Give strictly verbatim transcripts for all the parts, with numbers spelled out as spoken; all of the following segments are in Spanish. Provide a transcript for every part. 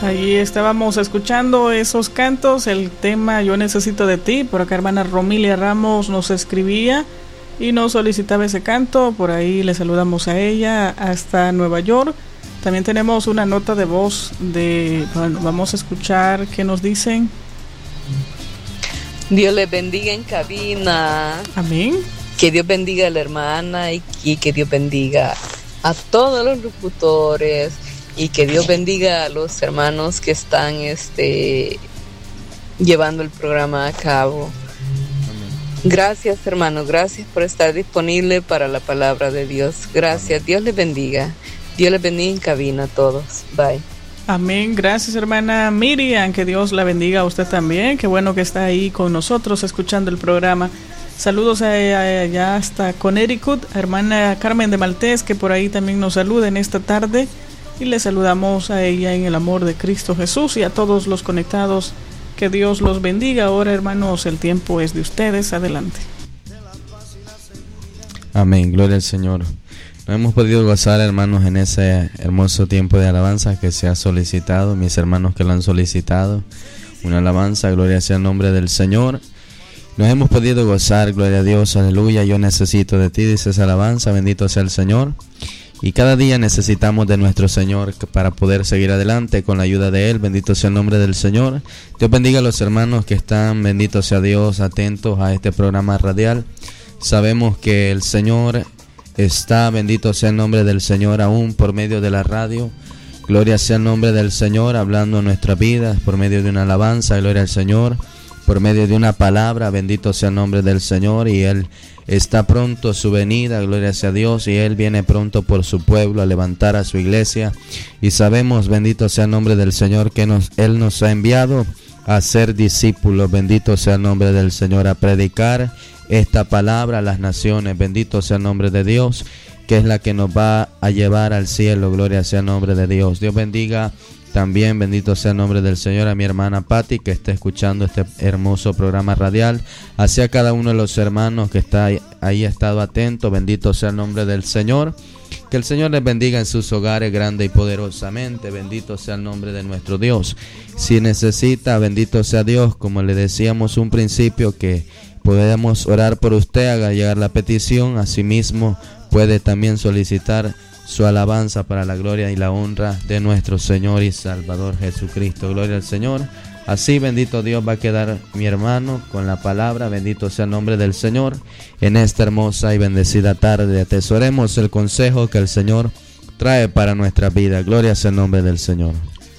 Ahí estábamos escuchando esos cantos, el tema Yo Necesito de Ti. Por acá hermana Romilia Ramos nos escribía y nos solicitaba ese canto. Por ahí le saludamos a ella hasta Nueva York. También tenemos una nota de voz de, bueno, vamos a escuchar qué nos dicen. Dios les bendiga en cabina. Amén. Que Dios bendiga a la hermana y, y que Dios bendiga a todos los locutores. Y que Dios bendiga a los hermanos que están este, llevando el programa a cabo. Amén. Gracias, hermanos, gracias por estar disponible para la palabra de Dios. Gracias, Amén. Dios les bendiga. Dios les bendiga en cabina a todos. Bye. Amén, gracias hermana Miriam, que Dios la bendiga a usted también. Qué bueno que está ahí con nosotros escuchando el programa. Saludos allá hasta Connecticut, hermana Carmen de Maltés, que por ahí también nos saluda en esta tarde. Y le saludamos a ella en el amor de Cristo Jesús y a todos los conectados. Que Dios los bendiga. Ahora, hermanos, el tiempo es de ustedes. Adelante. Amén, gloria al Señor. Nos hemos podido gozar, hermanos, en ese hermoso tiempo de alabanza que se ha solicitado, mis hermanos que lo han solicitado. Una alabanza, gloria sea el nombre del Señor. Nos hemos podido gozar, gloria a Dios, aleluya. Yo necesito de ti, dice esa alabanza, bendito sea el Señor. Y cada día necesitamos de nuestro Señor para poder seguir adelante con la ayuda de Él. Bendito sea el nombre del Señor. Dios bendiga a los hermanos que están, bendito sea Dios, atentos a este programa radial. Sabemos que el Señor está, bendito sea el nombre del Señor, aún por medio de la radio. Gloria sea el nombre del Señor, hablando en nuestras vidas, por medio de una alabanza, gloria al Señor, por medio de una palabra, bendito sea el nombre del Señor. Y Él está pronto su venida, gloria sea Dios, y Él viene pronto por su pueblo a levantar a su iglesia. Y sabemos, bendito sea el nombre del Señor, que nos, Él nos ha enviado a ser discípulos, bendito sea el nombre del Señor, a predicar esta palabra a las naciones, bendito sea el nombre de Dios, que es la que nos va a llevar al cielo, gloria sea el nombre de Dios. Dios bendiga también, bendito sea el nombre del Señor, a mi hermana Patti, que está escuchando este hermoso programa radial, hacia cada uno de los hermanos que está ahí, ahí ha estado atento, bendito sea el nombre del Señor. Que el Señor les bendiga en sus hogares grande y poderosamente, bendito sea el nombre de nuestro Dios. Si necesita, bendito sea Dios, como le decíamos un principio, que podemos orar por usted, haga llegar la petición. Asimismo puede también solicitar su alabanza para la gloria y la honra de nuestro Señor y Salvador Jesucristo. Gloria al Señor. Así, bendito Dios, va a quedar mi hermano con la palabra. Bendito sea el nombre del Señor en esta hermosa y bendecida tarde. Atesoremos el consejo que el Señor trae para nuestra vida. Gloria sea el nombre del Señor.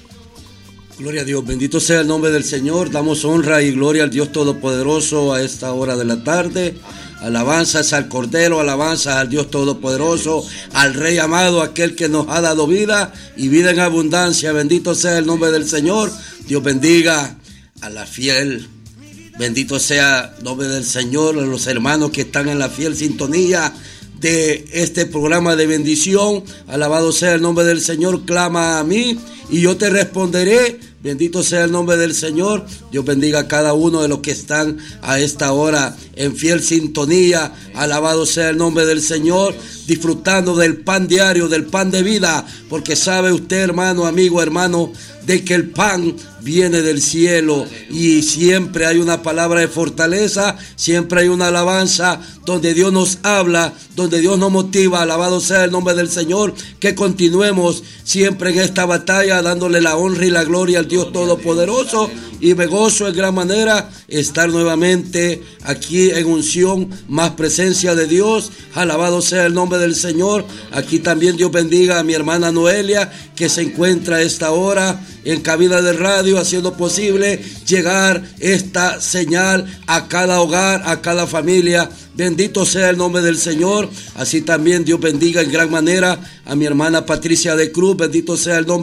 Gloria a Dios, bendito sea el nombre del Señor. Damos honra y gloria al Dios Todopoderoso a esta hora de la tarde. Alabanzas al Cordero, alabanzas al Dios Todopoderoso, al Rey amado, aquel que nos ha dado vida y vida en abundancia. Bendito sea el nombre del Señor. Dios bendiga a la fiel. Bendito sea el nombre del Señor, a los hermanos que están en la fiel sintonía de este programa de bendición. Alabado sea el nombre del Señor. Clama a mí y yo te responderé. Bendito sea el nombre del Señor. Dios bendiga a cada uno de los que están a esta hora en fiel sintonía. Alabado sea el nombre del Señor, disfrutando del pan diario, del pan de vida, porque sabe usted, hermano, amigo, hermano, de que el pan viene del cielo y siempre hay una palabra de fortaleza, siempre hay una alabanza donde Dios nos habla, donde Dios nos motiva. Alabado sea el nombre del Señor, que continuemos siempre en esta batalla dándole la honra y la gloria al Dios Todopoderoso. Y me gozo en gran manera estar nuevamente aquí en unción, más presencia de Dios. Alabado sea el nombre del Señor. Aquí también Dios bendiga a mi hermana Noelia, que se encuentra a esta hora en cabina de radio, haciendo posible llegar esta señal a cada hogar, a cada familia. Bendito sea el nombre del Señor. Así también Dios bendiga en gran manera a mi hermana Patricia de Cruz. Bendito sea el nombre